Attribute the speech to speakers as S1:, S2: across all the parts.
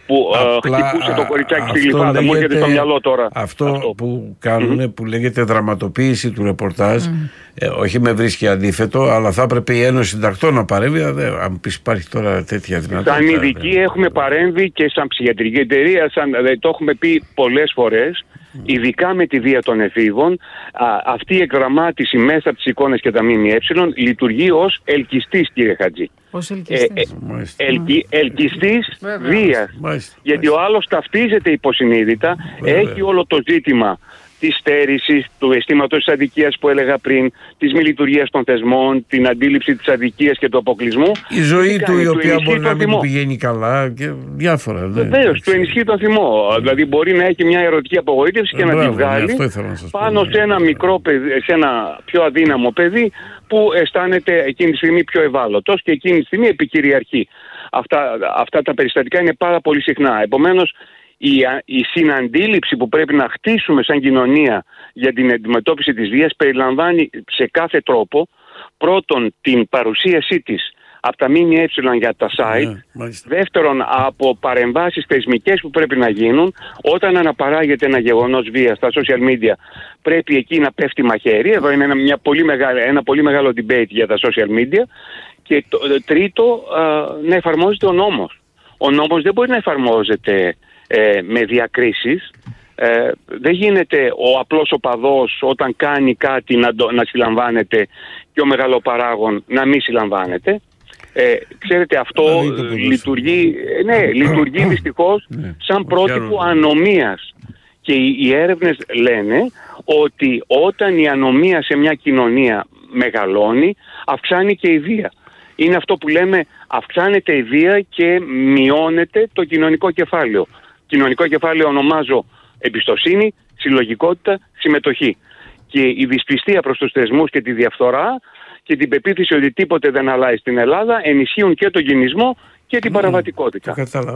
S1: που χτυπούσε το κοριτσάκι στη Γλυφάδα. Μου έρχεται στο μυαλό τώρα.
S2: Αυτό που κάνουν, που λέγεται δραματοποίηση του ρεπορτάζ, όχι με βρίσκει αντίθετο, αλλά θα έπρεπε η Ένωση Συντακτών να παρέμβει. Αν μου πεις υπάρχει τώρα τέτοια δυνατότητα.
S1: Σαν ειδικοί έχουμε παρέμβει και σαν ψυχιατρική εταιρεία, το έχουμε πει πολλές φορές. Ειδικά με τη βία των εφήβων, αυτή η εκδραμάτιση μέσα από τις εικόνες και τα ΜΜΕ λειτουργεί ως ελκυστής, κύριε Χατζή.
S3: Ως ελκυστής.
S1: Ελκυστής βίας. Γιατί ο άλλος ταυτίζεται υποσυνείδητα, έχει όλο το ζήτημα της στέρησης, του αισθήματος της αδικίας που έλεγα πριν, της μη λειτουργίας των θεσμών, την αντίληψη της αδικίας και του αποκλεισμού.
S2: Η ζωή του, η οποία μπορεί να μην πηγαίνει καλά και διάφορα.
S1: Βεβαίως, του ενισχύει τον θυμό. Δηλαδή, μπορεί να έχει μια ερωτική απογοήτευση και να τη βγάλει πάνω σε ένα μικρό παιδί, σε ένα πιο αδύναμο παιδί που αισθάνεται εκείνη τη στιγμή πιο ευάλωτος και εκείνη τη στιγμή επικυριαρχεί. Αυτά τα περιστατικά είναι πάρα πολύ συχνά. Επομένως, η συναντήληψη που πρέπει να χτίσουμε σαν κοινωνία για την αντιμετώπιση της βίας περιλαμβάνει σε κάθε τρόπο πρώτον την παρουσίασή της από τα ΜΜΕ για τα site, δεύτερον από παρεμβάσεις θεσμικές που πρέπει να γίνουν. Όταν αναπαράγεται ένα γεγονός βίας στα social media πρέπει εκεί να πέφτει μαχαίρι. Εδώ είναι ένα πολύ μεγάλο debate για τα social media. Και τρίτο, να εφαρμόζεται ο νόμος. Ο νόμος δεν μπορεί να εφαρμόζεται με διακρίσεις. Δεν γίνεται ο απλός οπαδός όταν κάνει κάτι να συλλαμβάνεται και ο μεγαλοπαράγων να μην συλλαμβάνεται. Ξέρετε, αυτό λειτουργεί δυστυχώς σαν πρότυπο ανομίας. Και οι έρευνες λένε ότι όταν η ανομία σε μια κοινωνία μεγαλώνει, αυξάνει και η βία. Είναι αυτό που λέμε, αυξάνεται η βία και μειώνεται το κοινωνικό κεφάλαιο. Κοινωνικό κεφάλαιο ονομάζω εμπιστοσύνη, συλλογικότητα, συμμετοχή. Και η δυσπιστία προς τους θεσμούς και τη διαφθορά και την πεποίθηση ότι τίποτε δεν αλλάζει στην Ελλάδα ενισχύουν και τον κινησμό και την παραβατικότητα.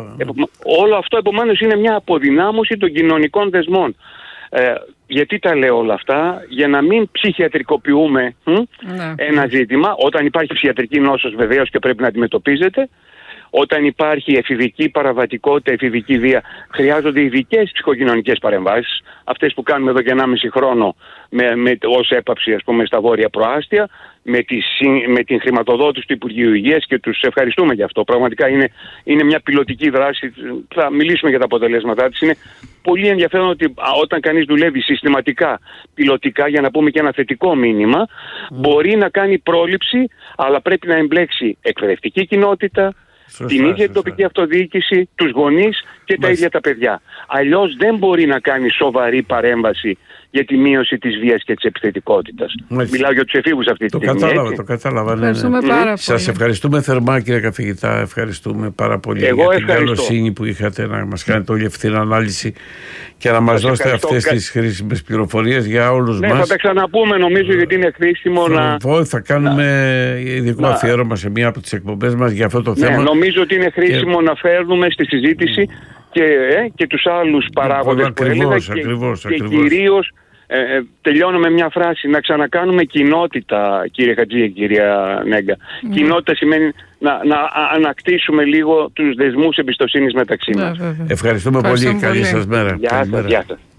S1: Όλο αυτό επομένως είναι μια αποδυνάμωση των κοινωνικών θεσμών. Γιατί τα λέω όλα αυτά? Για να μην ψυχιατρικοποιούμε ένα ζήτημα. Όταν υπάρχει ψυχιατρική νόσος βεβαίως και πρέπει να αντιμετωπίζεται. Όταν υπάρχει εφηβική παραβατικότητα, εφηβική βία, χρειάζονται ειδικές ψυχοκοινωνικές παρεμβάσεις. Αυτές που κάνουμε εδώ και 1,5 χρόνο ως έπαυση, ας πούμε, στα βόρεια προάστια, με την χρηματοδότηση του Υπουργείου Υγείας, και τους ευχαριστούμε για αυτό. Πραγματικά είναι μια πιλωτική δράση. Θα μιλήσουμε για τα αποτελέσματά της. Είναι πολύ ενδιαφέρον ότι όταν κανείς δουλεύει συστηματικά, πιλωτικά, για να πούμε και ένα θετικό μήνυμα, μπορεί να κάνει πρόληψη, αλλά πρέπει να εμπλέξει εκπαιδευτική κοινότητα, την ίδια την τοπική αυτοδιοίκηση, τους γονείς και τα ίδια τα παιδιά. Αλλιώς δεν μπορεί να κάνει σοβαρή παρέμβαση για τη μείωση της βίας και της επιθετικότητας. Μιλάω για τους εφήβους αυτή τη στιγμή.
S2: Το κατάλαβα.
S3: Ευχαριστούμε πάρα πολύ.
S2: Σας ευχαριστούμε θερμά, κύριε καθηγητά. Ευχαριστούμε πάρα πολύ για την καλοσύνη που είχατε να μας κάνετε όλη αυτή την ανάλυση και να μας δώσετε αυτές τις χρήσιμες πληροφορίες για όλους μας.
S1: Θα τα ξαναπούμε, νομίζω, γιατί είναι χρήσιμο
S2: θα κάνουμε ειδικό αφιέρωμα σε μία από τις εκπομπές μας για αυτό το θέμα.
S1: Νομίζω ότι είναι χρήσιμο να φέρνουμε στη συζήτηση και τους άλλους παράγοντες που έλεγα και κυρίως τελειώνω με μια φράση: να ξανακάνουμε κοινότητα, κύριε Χατζή, κυρία Νέγκα. Κοινότητα σημαίνει να ανακτήσουμε λίγο τους δεσμούς εμπιστοσύνης μεταξύ μας.
S2: Ευχαριστούμε πολύ. Καλή σας μέρα.
S1: Γεια σας.